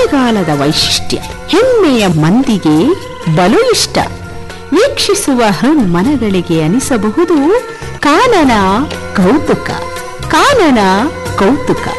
ಮಳೆಗಾಲದ ವೈಶಿಷ್ಟ್ಯ ಹೆಮ್ಮೆಯ ಮಂದಿಗೆ ಬಲು ಇಷ್ಟ. ವೀಕ್ಷಿಸುವ ಮನಗಳಿಗೆ ಅನಿಸಬಹುದು ಕಾನನ ಕೌತುಕ, ಕಾನನ ಕೌತುಕ.